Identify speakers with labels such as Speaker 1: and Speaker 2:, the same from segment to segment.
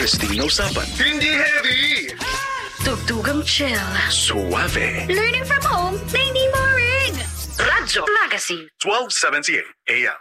Speaker 1: Interesting na usapan.
Speaker 2: Hindi heavy!
Speaker 3: Tugtugang chill.
Speaker 1: Suave.
Speaker 3: Learning from home na hindi boring. Radyo Magazine.
Speaker 1: 1278 AM.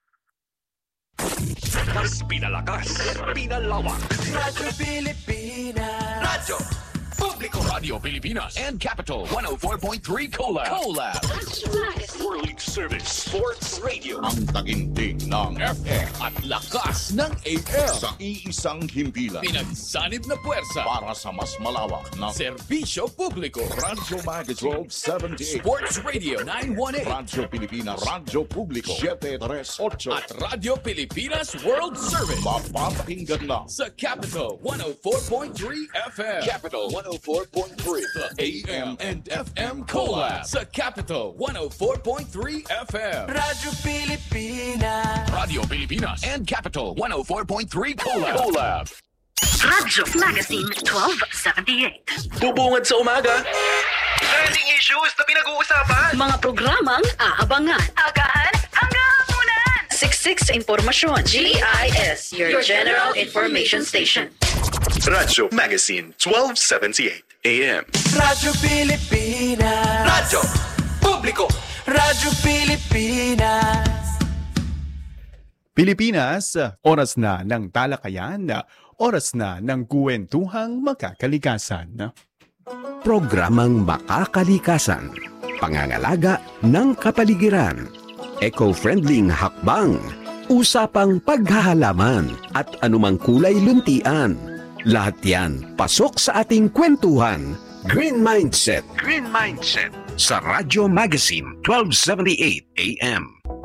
Speaker 4: Mas pinalakas, pinalawak.
Speaker 5: Radyo Pilipinas.
Speaker 4: Radyo Publiko. Radio Pilipinas and Capital 104.3 Collab. World Service Sports Radio.
Speaker 6: Ang taginting ng
Speaker 4: FM at lakas ng AM.
Speaker 6: sa iisang himpilan
Speaker 4: Pinagsanib na puwersa.
Speaker 6: para sa mas malawak na
Speaker 4: Serbisyo Publiko.
Speaker 6: Radyo Magazine 1278,
Speaker 4: Sports Radio 918.
Speaker 6: Radyo Pilipinas, Radyo Publiko 738,
Speaker 4: At Radio Pilipinas World Service.
Speaker 6: mapapakinggan na
Speaker 4: Sa Capital 104.3 FM. Capital 104.3. The AM and FM Collab. Sa Capital 104.3 FM.
Speaker 5: Radyo Pilipinas.
Speaker 4: Radio Pilipinas and Capital 104.3 Collab.
Speaker 3: Radyo Magazine 1278.
Speaker 1: Bubungad sa umaga.
Speaker 2: Trending issues na pinag-uusapan.
Speaker 3: Mga programang aabangan. Agahan hanggang hapunan. Siksik sa impormasyon. GIS, your General Information Station.
Speaker 1: Radyo Magazine 1278 AM.
Speaker 5: Radyo Pilipinas.
Speaker 2: Radyo Publiko.
Speaker 5: Radyo Pilipinas.
Speaker 7: Pilipinas, oras na ng talakayan, oras na ng kwentuhang makakalikasan.
Speaker 8: Programang Makakalikasan, pangangalaga ng kapaligiran, eco-friendly hakbang, usapang paghahalaman at anumang kulay luntian. Lahat yan pasok sa ating kwentuhan. Green Mindset. Green Mindset. Sa Radyo Magazine 1278 AM.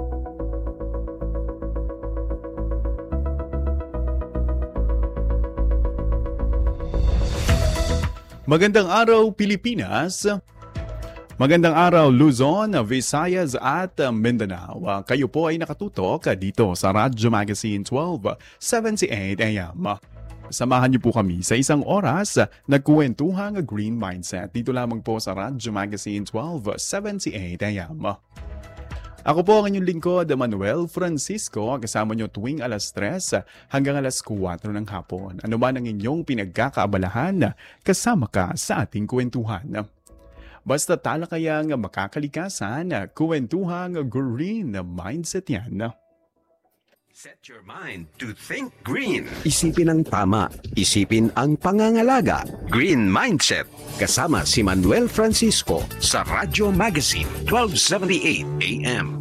Speaker 7: Magandang araw Pilipinas. Magandang araw Luzon, Visayas at Mindanao. Kayo po ay nakatutok dito sa Radyo Magazine 1278 AM. Samahan niyo po kami sa isang oras na kwentuhang Green Mindset dito lamang po sa Radyo Magazine 1278 AM. Ako po ang inyong lingkod, Manuel Francisco, kasama niyo tuwing alas 3 hanggang alas 4 ng hapon. Ano man ang inyong pinagkakaabalahan, kasama ka sa ating kwentuhan. Basta talakayang makakalikasan, kwentuhang Green Mindset yan.
Speaker 8: Set your mind to think green. Isipin ang tama. Isipin ang pangangalaga. Green Mindset. Kasama si Manuel Francisco sa Radyo Magazine 1278 AM.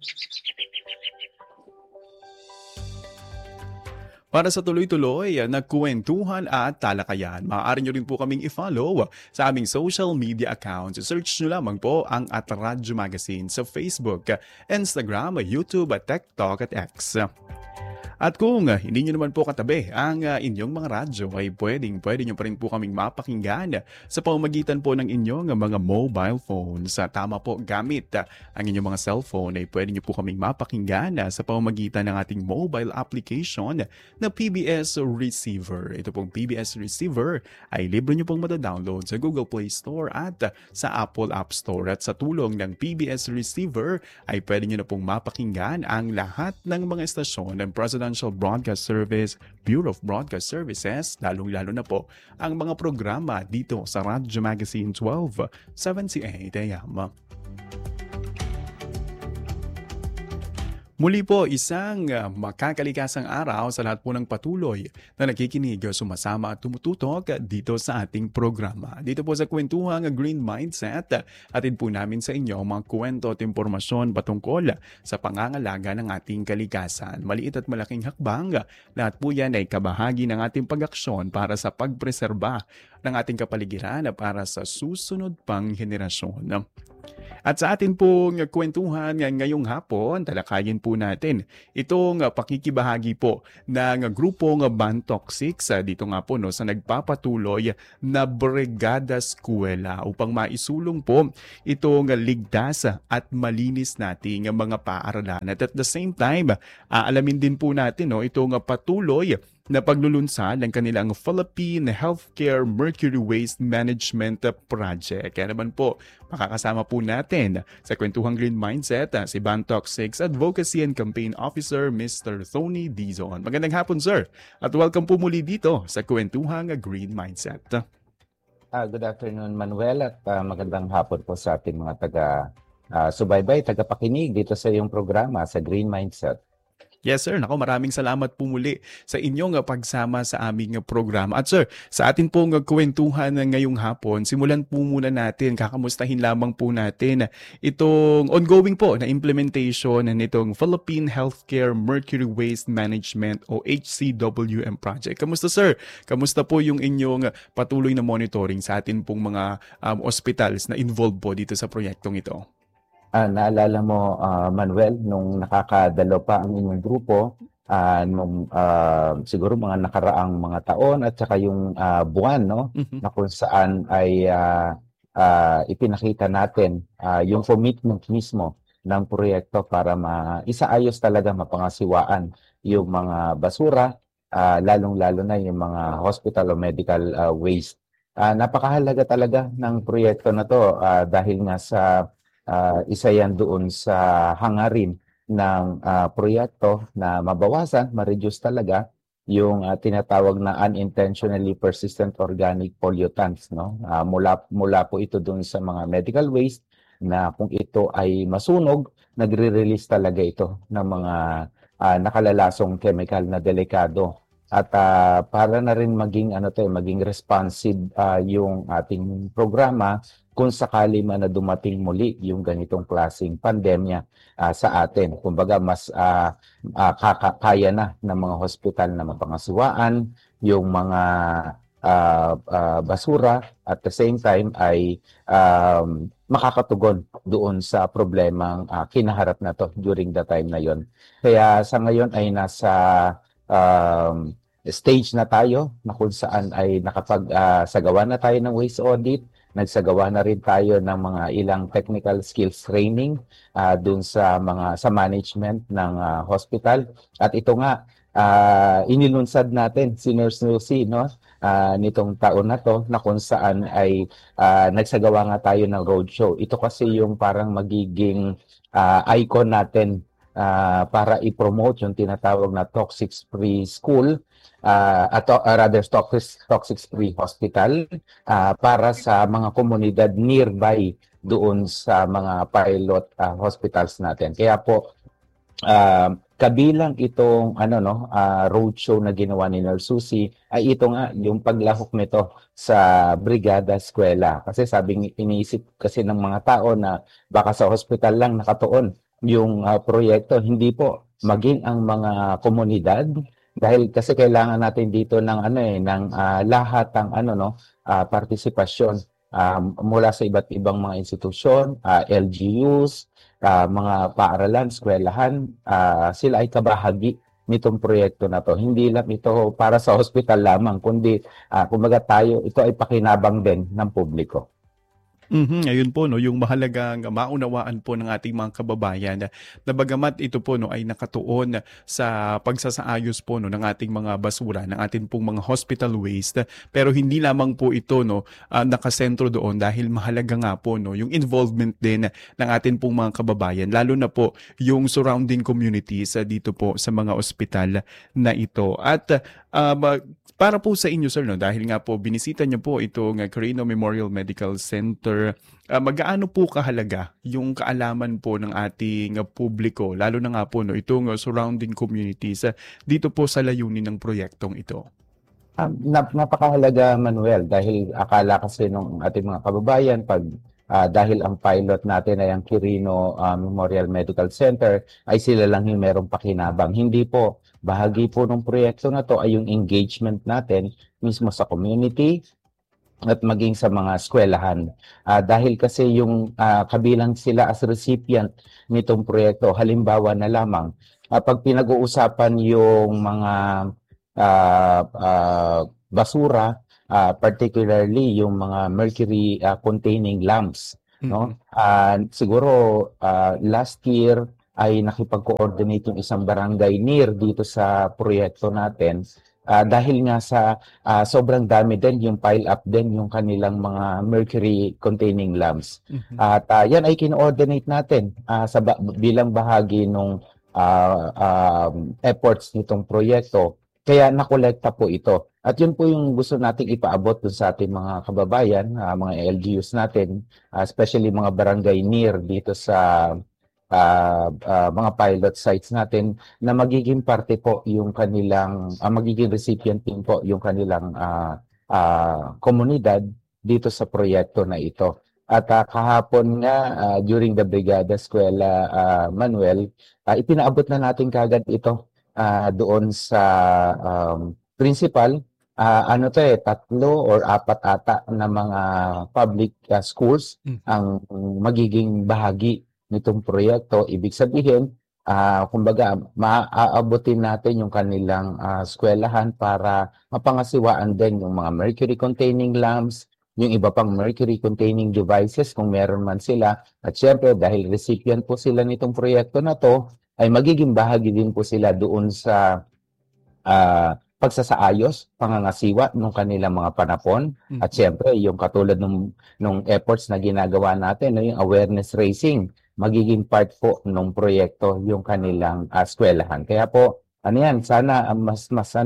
Speaker 7: Para sa tuloy-tuloy na kwentuhan at talakayan, maaari nyo rin po kaming i-follow sa aming social media accounts. Search nyo lamang po ang @Radyo Magazine sa Facebook, Instagram, YouTube, TikTok at X. At kung hindi nyo naman po katabi ang inyong mga radyo, ay pwede nyo pa rin po kaming mapakinggan sa pamamagitan po ng inyong mga mobile phones. Tama po, gamit ang inyong mga cellphone ay pwede nyo po kaming mapakinggan sa pamamagitan ng ating mobile application na PBS Receiver. Ito pong PBS Receiver ay libre nyo pong madadownload sa Google Play Store at sa Apple App Store. At sa tulong ng PBS Receiver ay pwede nyo na pong mapakinggan ang lahat ng mga estasyon ng Presidential Broadcast Service, Bureau of Broadcast Services, lalong-lalo na po ang mga programa dito sa Radyo Magazine 1278 AM. Muli po, isang makakalikasang araw sa lahat po ng patuloy na nakikinig, sumasama at tumututok dito sa ating programa. Dito po sa kwentuhang Green Mindset, atin po namin sa inyo mga kwento at impormasyon patungkol sa pangangalaga ng ating kalikasan. Maliit at malaking hakbang, lahat po yan ay kabahagi ng ating pag-aksyon para sa pagpreserba ng ating kapaligiran para sa susunod pang henerasyon. At sa atin pong kwentuhan ngayong hapon, talakayin po natin itong pakikibahagi po ng grupong Bantok 6 dito nga po sa nagpapatuloy na Brigada Eskwela upang maisulong po itong ligtas at malinis nating mga paaralan. At the same time, alamin din po natin itong patuloy na paglulunsad ng kanilang Philippine Healthcare Mercury Waste Management Project. Kaya naman po, makakasama po natin sa Kwentuhang Green Mindset si Bantoc 6 Advocacy and Campaign Officer Mr. Tony Dizon. Magandang hapon, sir, at welcome po muli dito sa Kwentuhang Green Mindset.
Speaker 9: Good afternoon, Manuel, at magandang hapon po sa ating mga taga-subaybay, tagapakinig dito sa iyong programa sa Green Mindset.
Speaker 7: Yes, sir. Nako, maraming salamat po muli sa inyong pagsama sa aming programa. At sir, sa atin pong kwentuhan ngayong hapon, simulan po muna natin, kakamustahin lamang po natin itong ongoing po na implementation nitong Philippine Healthcare Mercury Waste Management o HCWM project. Kamusta, sir? Kamusta po yung inyong patuloy na monitoring sa atin pong mga hospitals na involved po dito sa proyektong ito?
Speaker 9: Naalala mo, Manuel, nung nakakadalo pa ang inyong grupo, siguro mga nakaraang mga taon at saka yung buwan, no? Na kung saan ay ipinakita natin yung commitment mismo ng proyekto para isaayos talaga, mapangasiwaan yung mga basura, lalong-lalo na yung mga hospital o medical waste. Napakahalaga talaga ng proyekto na to dahil nga sa isa yan doon sa hangarin ng proyekto na mabawasan, ma-reduce talaga yung tinatawag na unintentionally persistent organic pollutants, no? Mula po ito doon sa mga medical waste na kung ito ay masunog, nagre-release talaga ito ng mga nakalalasong chemical na delikado. At para na rin maging maging responsive yung ating programa kung sakali man na dumating muli yung ganitong klaseng pandemya sa atin. Kumbaga mas kaya na ng mga hospital na mapangasiwaan yung mga basura, at the same time ay makakatugon doon sa problemang kinaharap na to during the time na yon. Kaya sa ngayon ay nasa stage na tayo na kung saan ay sagawa na tayo ng waste audit, nagsagawa na rin tayo ng mga ilang technical skills training dun sa management ng hospital. At ito nga, inilunsad natin si Nurse Lucy, no? Nitong taon na to, na kung saan ay nagsagawa nga tayo ng roadshow. Ito kasi yung parang magiging icon natin para i-promote yung tinatawag na toxic-free school, toxic-free hospital para sa mga komunidad nearby doon sa mga pilot hospitals natin. Kaya po, kabilang itong roadshow na ginawa ni Nurse Susie ay ito nga yung paglahok nito sa brigada eskwela. Kasi iniisip kasi ng mga tao na baka sa hospital lang nakatuon yung proyekto. Hindi po, maging ang mga komunidad, dahil kasi kailangan natin dito ng lahat ng partisipasyon mula sa iba't ibang mga institusyon, LGUs, mga paaralan, eskwelahan, sila ay kabahagi nitong proyekto na to. Hindi lang ito para sa hospital lamang, kundi kumbaga ito ay pakinabang din ng publiko.
Speaker 7: Ayun po, no, yung mahalagang maunawaan po ng ating mga kababayan na bagamat ito po, no, ay nakatuon sa pagsasaayos po, no, ng ating mga basura, ng ating pong mga hospital waste, pero hindi lamang po ito, no, nakasentro doon dahil mahalaga nga po, no, yung involvement din ng ating pong mga kababayan, lalo na po yung surrounding communities dito po sa mga ospital na ito. At para po sa inyo, sir, no, dahil nga po binisita niyo po itong Quirino Memorial Medical Center, magaano po kahalaga yung kaalaman po ng ating publiko, lalo na nga po, no, itong surrounding communities dito po sa layunin ng proyektong ito?
Speaker 9: Napakahalaga, Manuel, dahil akala kasi ng ating mga kababayan dahil ang pilot natin ay ang Quirino Memorial Medical Center, ay sila lang yung merong pakinabang. Hindi po. Bahagi po ng proyekto na to ay yung engagement natin mismo sa community at maging sa mga eskwelahan. Dahil kasi yung kabilang sila as recipient nitong proyekto, halimbawa na lamang, pag pinag-uusapan yung mga basura, particularly yung mga mercury containing lamps, no? Siguro last year ay nakipag-coordinate yung isang barangay near dito sa proyekto natin dahil nga sa sobrang dami din yung pile up din yung kanilang mga mercury containing lamps. At yan ay kino-coordinate natin bilang bahagi ng efforts nitong proyekto. Kaya nakolekta po ito. At yun po yung gusto nating ipaabot dun sa ating mga kababayan, mga LGUs natin, especially mga barangay near dito sa mga pilot sites natin na magiging parte po yung kanilang, magiging recipient din po yung kanilang komunidad dito sa proyekto na ito. At kahapon nga, during the Brigada Eskwela, Manuel, ipinaabot na natin kagad ito doon sa principal. Ano to 3 or 4 ata na mga public schools ang magiging bahagi nitong proyekto. Ibig sabihin, kumbaga, maaabutin natin yung kanilang eskwelahan para mapangasiwaan din yung mga mercury-containing lamps, yung iba pang mercury-containing devices kung meron man sila. At syempre, dahil recipient po sila nitong proyekto na to, ay magiging bahagi din po sila doon sa pagsasaayos, pangangasiwa ng kanilang mga panapon. At syempre, yung katulad ng efforts na ginagawa natin, yung awareness raising, magiging part po ng proyekto yung kanilang eskwelahan. Kaya po, sana mas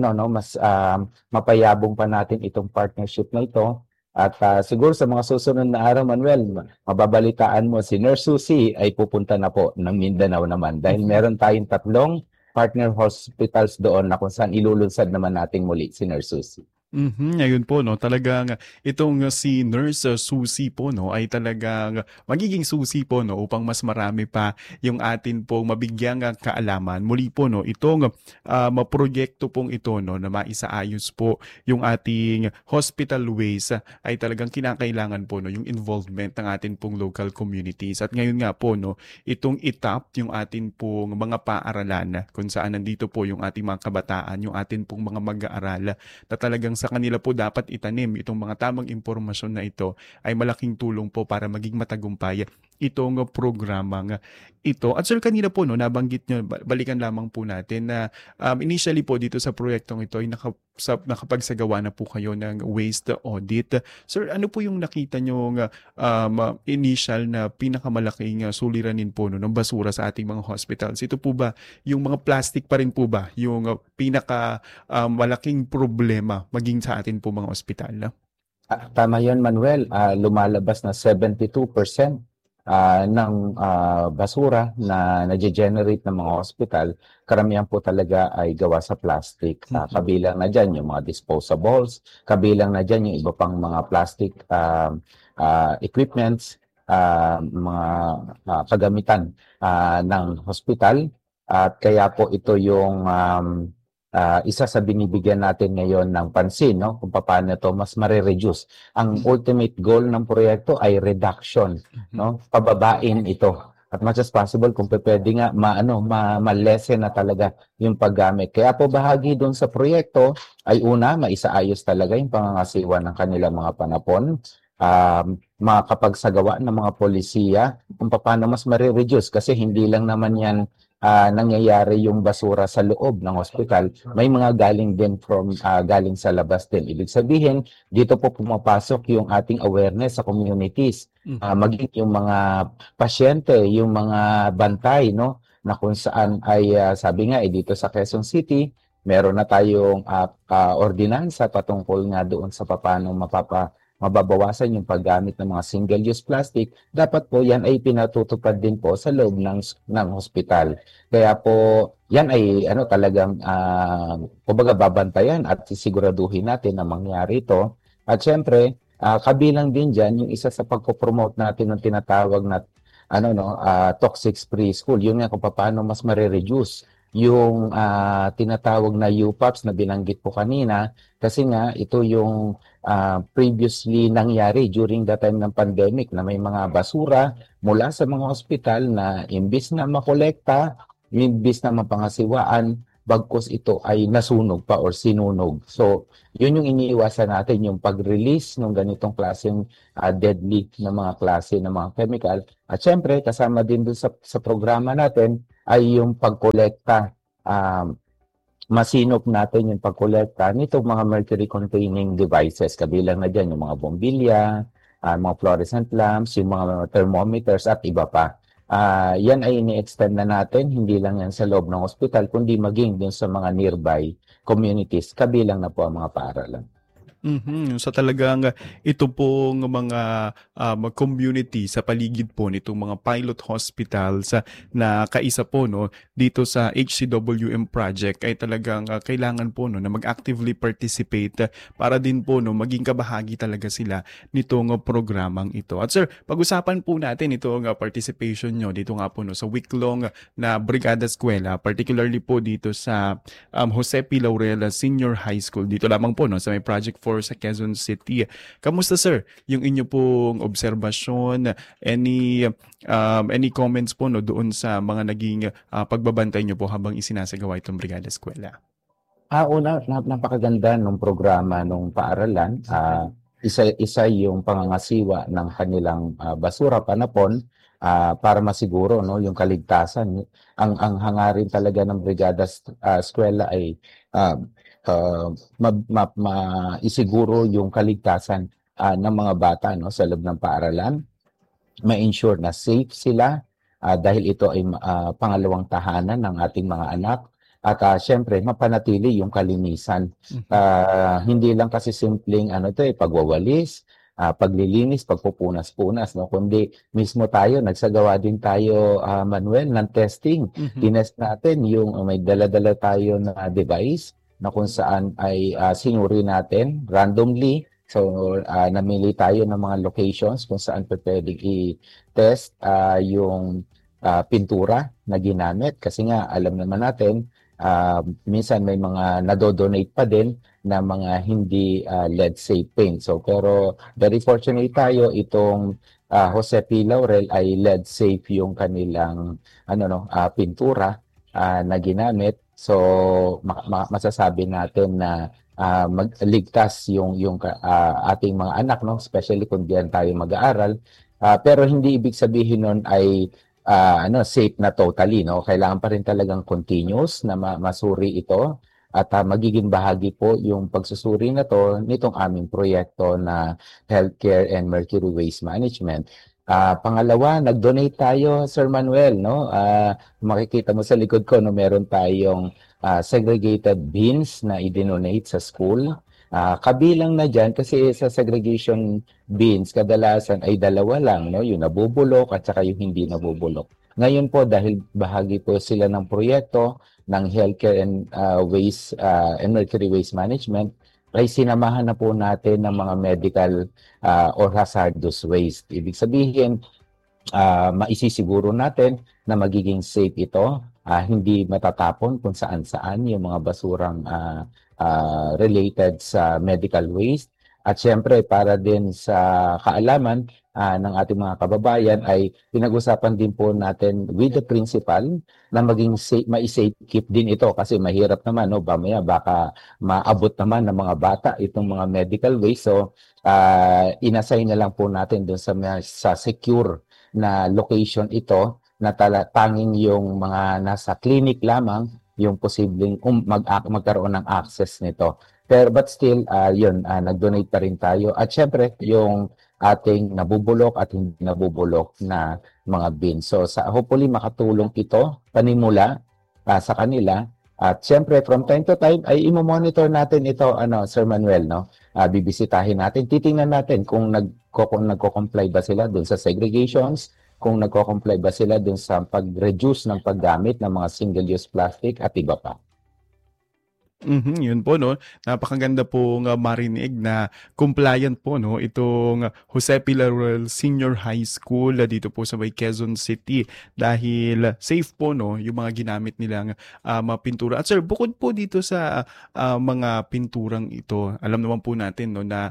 Speaker 9: mapayabong pa natin itong partnership na ito. At siguro sa mga susunod na araw, Manuel, mababalitaan mo si Nurse Susie ay pupunta na po ng Mindanao naman dahil meron tayong 3 partner hospitals doon na kung saan ilulunsad naman natin muli si Nurse Susie.
Speaker 7: Ayun po, no, talagang itong si Nurse Susie po, no, ay talagang magiging susi po, no, upang mas marami pa yung atin pong mabigyang kaalaman. Muli po, no, itong maproyekto pong ito, no, na maisaayos po yung ating hospital ways ay talagang kinakailangan po, no, yung involvement ng atin pong local communities. At ngayon nga po, no, itong itap yung atin pong mga paaralan kung saan nandito po yung ating mga kabataan, yung atin pong mga mag-aaral na talagang sa kanila po dapat itanim itong mga tamang impormasyon na ito ay malaking tulong po para maging matagumpay itong programang ito. At sir, kanina po, no, nabanggit nyo, balikan lamang po natin na initially po dito sa proyektong ito ay nakapagsagawa na po kayo ng waste audit. Sir, ano po yung nakita nyo initial na pinakamalaking suliranin po, no, ng basura sa ating mga hospitals? Ito po ba yung mga plastic pa rin po ba yung malaking problema maging sa atin po mga ospital?
Speaker 9: Tama yun, Manuel. Lumalabas na 72% ng basura na nage-generate ng mga hospital, karamihan po talaga ay gawa sa plastic. Kabilang na dyan yung mga disposables, kabilang na dyan yung iba pang mga plastic equipments, mga kagamitan ng hospital. At kaya po ito yung isa sa binibigyan natin ngayon ng pansin, no? Kung paano ito mas mare-reduce. Ang ultimate goal ng proyekto ay reduction, no? Pababain ito. At much as possible, kung pwede nga, ma-lessen na talaga yung paggamit. Kaya po bahagi doon sa proyekto ay una, maisaayos talaga yung pangangasiwa ng kanilang mga panapon. Makapagsagawa ng mga polisiya kung paano mas mare-reduce. Kasi hindi lang naman yan nangyayari yung basura sa loob ng hospital, may mga galing din galing sa labas din. Ibig sabihin, dito po pumapasok yung ating awareness sa communities. Maging yung mga pasyente, yung mga bantay, no, na kung saan ay sabi nga dito sa Quezon City, meron na tayong ordinansa patungkol nga doon sa paano mababawasan yung paggamit ng mga single-use plastic. Dapat po yan ay pinatutupad din po sa loob ng hospital. Kaya po yan ay talagang kumbaga babantayan at sisiguraduhin natin na mangyari ito. At syempre, kabilang din dyan yung isa sa pagpo-promote natin ng tinatawag na toxic-free school. Yung nga kung paano mas mare-reduce yung tinatawag na UPAPs na binanggit po kanina, kasi nga ito yung previously nangyari during the time ng pandemic na may mga basura mula sa mga ospital na imbis na makolekta, imbis na mapangasiwaan, bagkus ito ay nasunog pa or sinunog. So, yun yung iniiwasan natin, yung pag-release ng ganitong klaseng deadly na mga klase ng mga chemical. At syempre, kasama din dun sa programa natin ay yung pagkolekta masinop natin yung pagkolekta nitong mga mercury-containing devices. Kabilang na dyan yung mga bombilya, mga fluorescent lamps, yung mga thermometers at iba pa. Yan ay ini-extend na natin, hindi lang yan sa loob ng hospital, kundi maging dun sa mga nearby communities, kabilang na po ang mga paaralan.
Speaker 7: So talagang ito pong mga community sa paligid po nitong mga pilot hospitals na kaisa po dito sa HCWM project ay talagang kailangan po na mag-actively participate para din po maging kabahagi talaga sila nitong programang ito. At sir, pag-usapan po natin itong participation nyo dito nga po sa week-long na Brigada Eskwela, particularly po dito sa Jose P. Laurel Senior High School. Dito lamang po sa may Project 4 sa Quezon City. Kamusta sir yung inyo pong obserbasyon? Any comments po doon sa mga naging pagbabantay nyo po habang isinasagawa itong Brigada Eskwela?
Speaker 9: Una, napakaganda ng programa ng paaralan. Isa yung pangangasiwa ng kanilang basura panapon para masiguro yung kaligtasan. Ang hangarin talaga ng Brigada Eskwela ay isiguro yung kaligtasan ng mga bata sa loob ng paaralan, ma-ensure na safe sila dahil ito ay pangalawang tahanan ng ating mga anak at syempre mapanatili yung kalinisan. Hindi lang kasi simpleng pagwawalis, paglilinis, pagpupunas-punas, kundi mismo tayo, nagsagawa din tayo, Manuel, ng testing. Tinest natin yung may dala-dala tayo na device na kung saan ay sinuri natin randomly. So, namili tayo ng mga locations kung saan pwedeng i-test yung pintura na ginamit. Kasi nga, alam naman natin, minsan may mga nadodonate pa din na mga hindi lead-safe paint. So, pero very fortunate tayo, itong Jose P. Laurel ay lead-safe yung kanilang pintura na ginamit. So, masasabi natin na magligtas yung ating mga anak, especially kung diyan tayo mag-aaral. Pero hindi ibig sabihin nun ay safe na totally. Kailangan pa rin talagang continuous na masuri ito. At magiging bahagi po yung pagsusuri na to nitong aming proyekto na Healthcare and Mercury Waste Management. Pangalawa, nag-donate tayo, Sir Manuel, makikita mo sa likod ko, meron tayong segregated bins na i-donate sa school. Kabilang na dyan, kasi sa segregation bins, kadalasan ay dalawa lang, yung nabubulok at saka yung hindi nabubulok. Ngayon po, dahil bahagi po sila ng proyekto ng Healthcare and Mercury Waste Management, ay sinamahan na po natin ng mga medical or hazardous waste. Ibig sabihin, maisisiguro natin na magiging safe ito, hindi matatapon kung saan-saan yung mga basurang related sa medical waste. At syempre, para din sa kaalaman ng ating mga kababayan ay pinag-usapan din po natin with the principal na maging ma-safe keep din ito kasi mahirap naman, mamaya baka maabot naman ng mga bata itong mga medical waste. So, inassign na lang po natin dun sa secure na location ito na tanging yung mga nasa clinic lamang yung posibleng magkaroon ng access nito. But still, nag-donate pa rin tayo. At syempre, yung ating nabubulok at hindi nabubulok na mga bins. So, hopefully makatulong ito, panimula sa kanila. At syempre, from time to time, ay imo-monitor natin ito, Sir Manuel, bibisitahin natin, titingnan natin kung nagko-comply ba sila dun sa segregations, kung nagko-comply ba sila dun sa pag-reduce ng paggamit ng mga single-use plastic at iba pa.
Speaker 7: Yun po, napakaganda po marinig na compliant po itong Jose P. Laurel Senior High School dito po sa Quezon City dahil safe po yung mga ginamit nilang mga pintura. At sir, bukod po dito sa mga pinturang ito, alam naman po natin na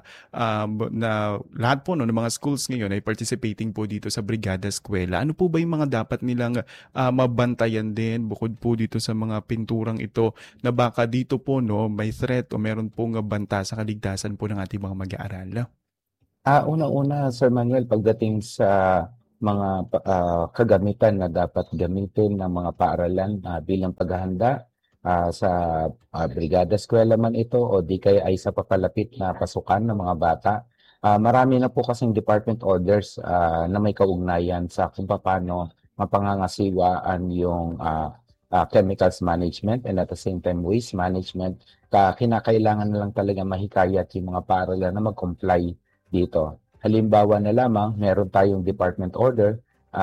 Speaker 7: lahat po ng mga schools ngayon ay participating po dito sa Brigada Eskwela. Ano po ba yung mga dapat nilang mabantayan din bukod po dito sa mga pinturang ito na baka dito po may threat o meron pong banta sa kaligtasan po ng ating mga mag-aaral?
Speaker 9: Una-una, Sir Manuel, pagdating sa mga kagamitan na dapat gamitin ng mga paaralan bilang paghahanda sa brigada eskwela man ito o di kaya ay sa papalapit na pasukan ng mga bata. Marami na po kasing department orders na may kaugnayan sa kung paano mapangangasiwaan yung chemicals management and at the same time waste management. Kinakailangan na lang talaga mahikayat yung mga paaralan na mag-comply dito. Halimbawa na lamang, meron tayong department order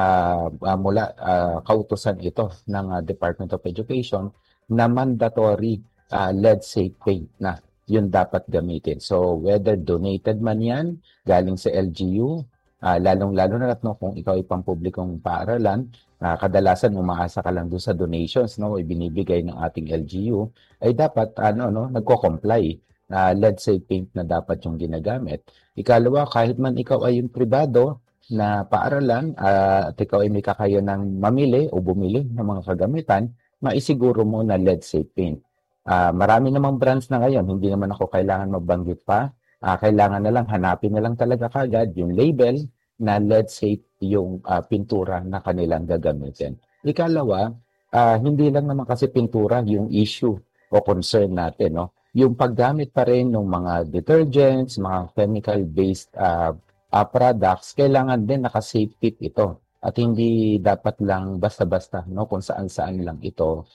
Speaker 9: mula kautusan ito ng Department of Education na mandatory lead-safe paint na yun dapat gamitin. So whether donated man yan, galing sa LGU, lalong-lalo na kung ikaw ay pampublikong paaralan, kadalasan umaasa ka lang doon sa donations, no, ibinibigay ng ating LGU, ay dapat nagko-comply na lead-safe paint na dapat yung ginagamit. Ikalawa, kahit man ikaw ay yung pribado na paaralan at ikaw ay may kakayanang mamili o bumili ng mga kagamitan, maisiguro mo na lead-safe paint. Marami namang brands na ngayon, hindi naman ako kailangan magbanggit pa. Kailangan na lang, hanapin na lang talaga kagad yung label na lead-safe yung pintura na kanilang gagamitin. Ikalawa, hindi lang naman kasi pintura yung issue o concern natin, no? Yung paggamit pa rin ng mga detergents, mga chemical-based products, kailangan din naka-safe tip ito. At hindi dapat lang basta-basta, no, kung saan-saan lang ito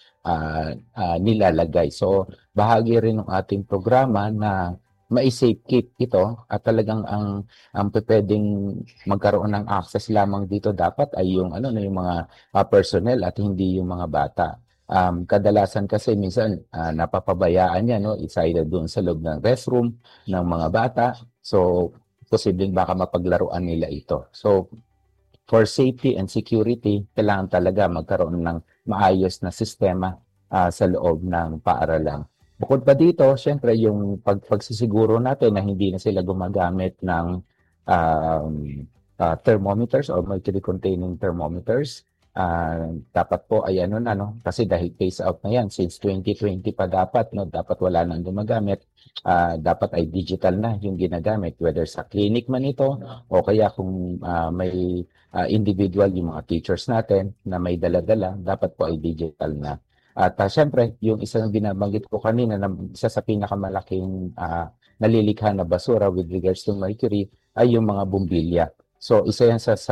Speaker 9: nilalagay. So, bahagi rin ng ating programa na mai-safe keep ito at talagang ang pwedeng magkaroon ng access lamang dito dapat ay yung yung mga personnel at hindi yung mga bata. Kadalasan kasi minsan napapabayaan yan, no, it's either doon sa loob ng restroom ng mga bata. So, posibleng baka mapaglaruan nila ito. So, for safety and security, kailangan talaga magkaroon ng maayos na sistema sa loob ng paaralan. Bukod pa dito, syempre yung pagsisiguro natin na hindi na sila gumagamit ng thermometers or mercury-containing thermometers. Dapat po ay kasi dahil phase out na yan, since 2020 pa dapat wala nang gumagamit. Dapat ay digital na yung ginagamit, whether sa clinic man ito o kaya kung may individual yung mga teachers natin na may dala-dala, dapat po ay digital na. At syempre, yung isang binabanggit ko kanina na isa sa pinakamalaking nalilikha na basura with regards to mercury ay yung mga bumbilya. So isa yan sa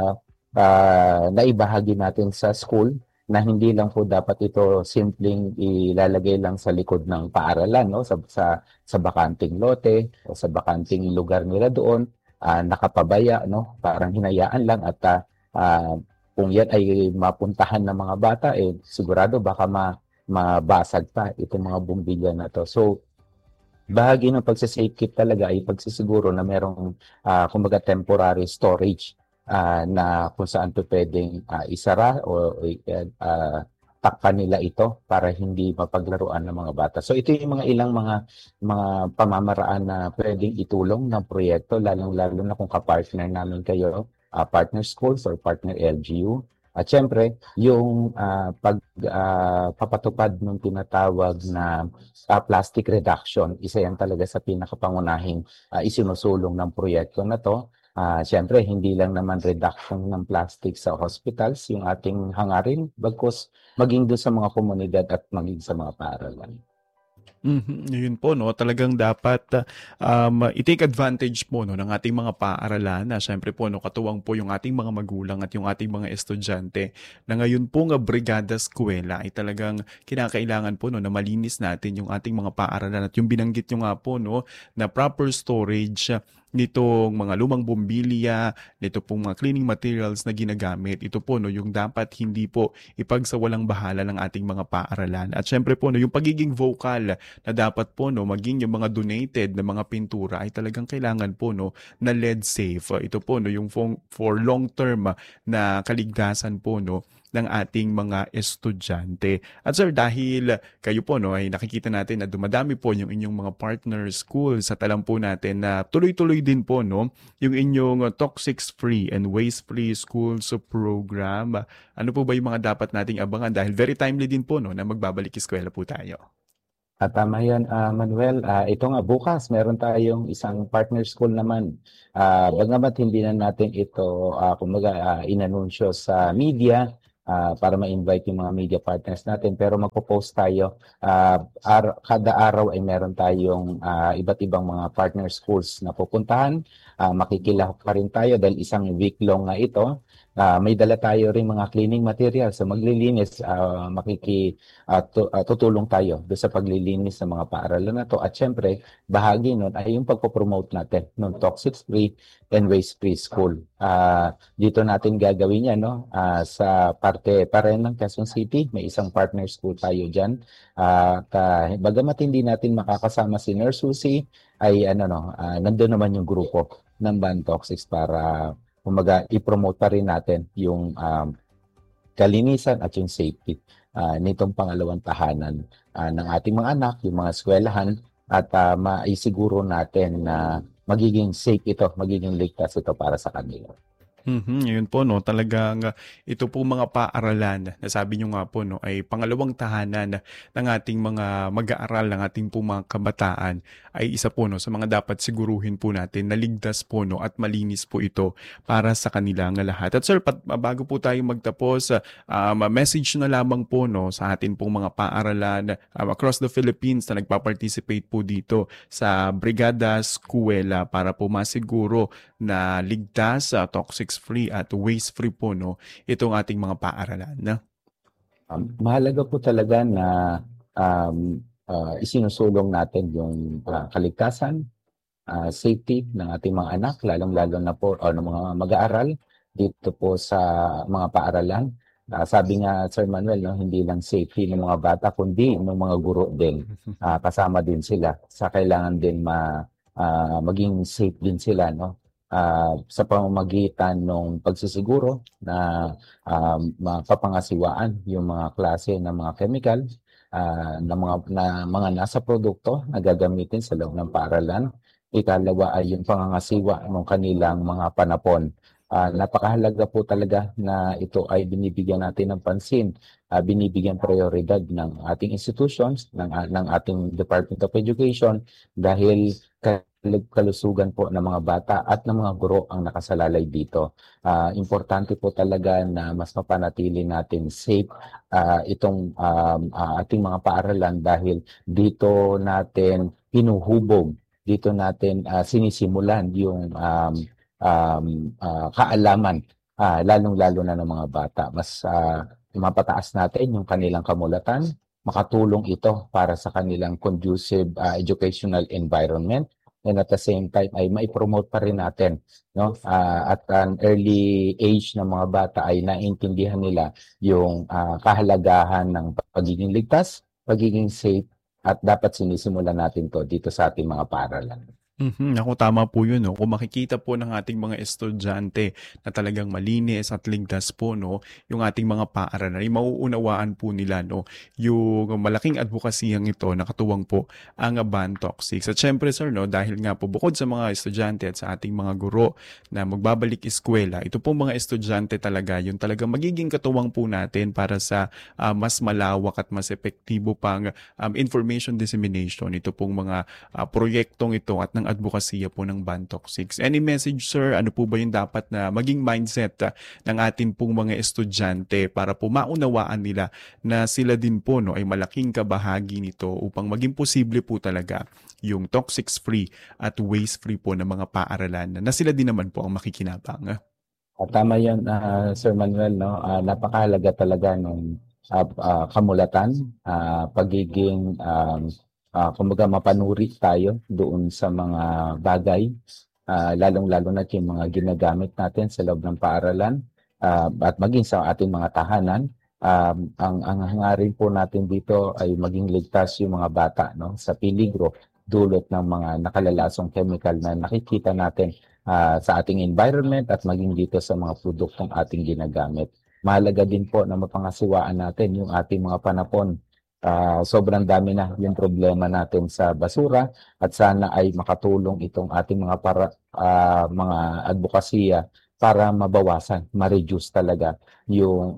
Speaker 9: naibahagi natin sa school na hindi lang po dapat ito simpleng ilalagay lang sa likod ng paaralan, no, sa bakanting lote o sa bakanting lugar nila doon, nakapabaya, no, parang hinayaan lang at kung yan ay mapuntahan ng mga bata, sigurado baka mabasag pa itong mga bumbilya na to. So bahagi ng pagsa-safe keep talaga ay pagsisiguro na merong kumbaga temporary storage na kung saan to pwedeng isara o takpan nila ito para hindi mapaglaruan ng mga bata. So ito yung ilang mga pamamaraan na pwedeng itulong ng proyekto, lalong-lalo na kung kapartner namin kayo, partner schools or partner LGU. At syempre, yung papatupad ng tinatawag na plastic reduction, isa yan talaga sa pinakapangunahing isinusulong ng proyekto na to. Siyempre, hindi lang naman reduction ng plastic sa hospitals yung ating hangarin, bagkus maging doon sa mga komunidad at maging sa mga paaralan.
Speaker 7: Yun po, no, talagang dapat i-take advantage po, no, ng ating mga paaralan na syempre po, no, katuwang po yung ating mga magulang at yung ating mga estudyante na ngayon po nga brigada eskwela ay talagang kinakailangan po, no, na malinis natin yung ating mga paaralan at yung binanggit nyo nga po, no, na proper storage nitong mga lumang bumbilya, nito pong mga cleaning materials na ginagamit. Ito po, no, yung dapat hindi po ipagsawalang bahala ng ating mga paaralan. At syempre po, no, yung pagiging vocal na dapat po, no, maging yung mga donated na mga pintura ay talagang kailangan po, no, na lead safe. Ito po, no, yung for long term na kaligtasan po, no, ng ating mga estudyante. At sir, dahil kayo po, no, ay nakikita natin na dumadami po yung inyong mga partner schools at alam po natin na tuloy-tuloy din po, no, yung inyong toxics-free and waste-free schools program. Ano po ba yung mga dapat nating abangan? Dahil very timely din po, no, na magbabalik eskwela po tayo.
Speaker 9: At tama yan, Manuel. Ito nga, bukas meron tayong isang partner school naman. Bagamat hindi na natin ito inanunsyo sa media, para ma-invite yung mga media partners natin. Pero magpo-post tayo. Kada araw ay meron tayong iba't ibang mga partner schools na pupuntahan. Makikilahok pa rin tayo dahil isang week long na ito. May dala tayo rin mga cleaning materials. So maglilinis, tutulong tayo doon sa paglilinis ng mga paaralan na to. At syempre, bahagi nun ay yung pagpopromote natin ng toxic-free and waste-free school. Dito natin gagawin yan, no? Sa parte pa rin ng Quezon City, may isang partner school tayo dyan. Bagamat hindi natin makakasama si Nurse Susie, ay nandun naman yung grupo ng Ban Toxics para i-promote pa rin natin yung kalinisan at yung safety nitong pangalawang tahanan ng ating mga anak, yung mga eskwelahan, at maisiguro natin na magiging safe ito, magiging ligtas ito para sa kanila.
Speaker 7: Yun po, no, talagang ito po mga paaralan na sabi nyo nga po, no, ay pangalawang tahanan ng ating mga mag-aaral, ng ating po mga kabataan, ay isa po, no, sa mga dapat siguruhin po natin na ligtas po, no, at malinis po ito para sa kanilang lahat. At sir, bago po tayo magtapos, message na lamang po, no, sa atin pong mga paaralan across the Philippines na nagpa-participate po dito sa Brigada Eskwela para po masiguro na ligtas, toxic-free at waste-free po, no, itong ating mga paaralan.
Speaker 9: Mahalaga po talaga na isinusulong natin yung kaligtasan, safety ng ating mga anak, lalong-lalo na po ng mga mag-aaral dito po sa mga paaralan. Sabi nga Sir Manuel, no, hindi lang safety ng mga bata kundi ng mga guro din. Kasama din sila. Sa kailangan din maging safe din sila, no? Sa pamamagitan ng pagsisiguro na mapapangasiwaan yung mga klase ng mga chemical na mga nasa produkto na gagamitin sa loob ng paaralan. Ikalawa ay yung pangangasiwa ng kanilang mga panapon. Napakahalaga po talaga na ito ay binibigyan natin ng pansin, binibigyan prioridad ng ating institutions, ng ating Department of Education dahil kalusugan po ng mga bata at ng mga guro ang nakasalalay dito. Importante po talaga na mas mapanatili natin safe itong ating mga paaralan dahil dito natin hinuhubog, dito natin sinisimulan yung kaalaman, lalong-lalo na ng mga bata. Mas mapataas natin yung kanilang kamulatan, makatulong ito para sa kanilang conducive educational environment. And at the same time ay mai-promote pa rin natin, no, at an early age ng mga bata ay naintindihan nila yung kahalagahan ng pagiging ligtas, pagiging safe, at dapat sinisimulan natin to dito sa ating mga paaralan.
Speaker 7: Ako, tama po yun, no? Kung makikita po ng ating mga estudyante na talagang malinis at ligtas po, no, yung ating mga paaralan, ay mauunawaan po nila, no, yung malaking advokasiyang ito, nakatuwang po ang Ban Toxics. At syempre, sir, no, dahil nga po bukod sa mga estudyante at sa ating mga guro na magbabalik eskwela, ito po mga estudyante talaga, yung talagang magiging katuwang po natin para sa mas malawak at mas epektibo pang information dissemination. Ito pong mga proyektong ito at ng advokasya po ng Ban Toxics. Any message, sir? Ano po ba yung dapat na maging mindset ng atin pong mga estudyante para po maunawaan nila na sila din po, no, ay malaking kabahagi nito upang maging posible po talaga yung toxics-free at waste-free po ng mga paaralan na sila din naman po ang makikinabang.
Speaker 9: Tama yan, Sir Manuel, no? Napakahalaga talaga ng kamulatan, pagiging kumbaga mapanuri tayo doon sa mga bagay, lalong-lalo na yung mga ginagamit natin sa loob ng paaralan at maging sa ating mga tahanan. Ang hangarin po natin dito ay maging ligtas yung mga bata, no, sa peligro dulot ng mga nakalalasong chemical na nakikita natin sa ating environment at maging dito sa mga produktong ating ginagamit. Mahalaga din po na mapangasiwaan natin yung ating mga panapon. Sobrang dami na yung problema natin sa basura at sana ay makatulong itong ating mga mga advokasya para mabawasan, ma-reduce talaga yung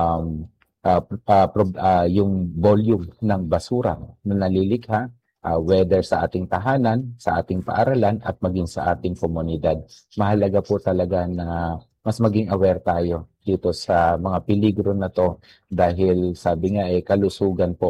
Speaker 9: yung volume ng basura na nalilikha, whether sa ating tahanan, sa ating paaralan at maging sa ating komunidad. Mahalaga po talaga na mas maging aware tayo dito sa mga peligro na to dahil sabi nga kalusugan po